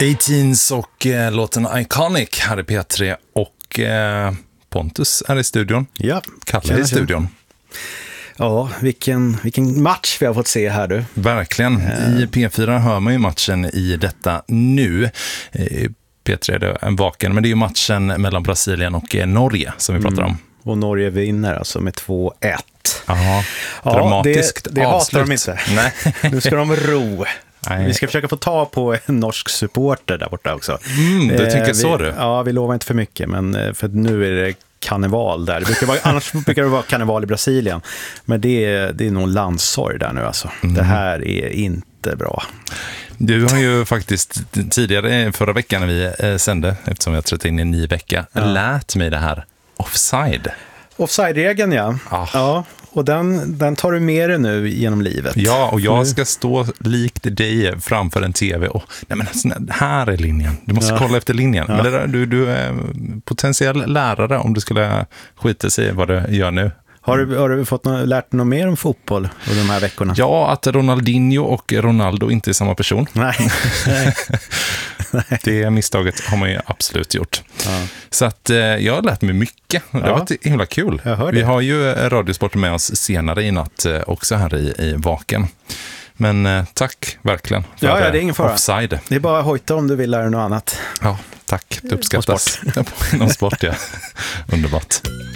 18s och låten Iconic här i P3 och Pontus är i studion. Ja, Kalle är i studion. Ja, vilken match vi har fått se här du. Verkligen. I P4 hör man ju matchen i detta nu. P3 är det en vaken, men det är ju matchen mellan Brasilien och Norge som vi pratar om. Och Norge vinner alltså med 2-1. Jaha, dramatiskt det hatar de inte. Nej. Nu ska de ro. Nej. Vi ska försöka få ta på en norsk supporter där borta också. Du tänker så du? Ja, vi lovar inte för mycket, men för nu är det karneval där. Annars brukar det vara karneval i Brasilien. Men det är nog landssorg där nu alltså. Det här är inte bra. Du har ju faktiskt tidigare förra veckan när vi sände, eftersom jag trätt in i en ny vecka, lärt mig det här offside. Offside-regeln, ja. Ja. Och den tar du med dig nu genom livet. Ja, och jag ska stå likt dig framför en tv och nej men här är linjen. Du måste kolla efter linjen. Ja. Men det där, du är potentiell lärare om du skulle skita sig vad du gör nu. Har du lärt dig något mer om fotboll under de här veckorna? Ja, att Ronaldinho och Ronaldo inte är samma person. Nej. Det misstaget har man ju absolut gjort. Ja. Så att jag har lärt mig mycket. Det har varit himla kul. Vi har ju Radiosporten med oss senare i natt också här i Vaken. Men tack verkligen för det är ingen fara. Offside. Det är bara att hojta om du vill lära något annat. Ja, tack. Det uppskattas. Någon sport, ja. Underbart.